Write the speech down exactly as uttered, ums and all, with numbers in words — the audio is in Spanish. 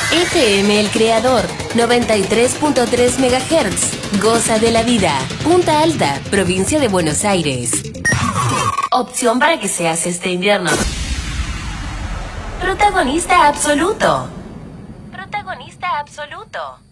F M El Creador, noventa y tres punto tres megahertz. Goza de la vida. Punta Alta, provincia de Buenos Aires. Opción para que seas este invierno. Protagonista absoluto. Protagonista absoluto.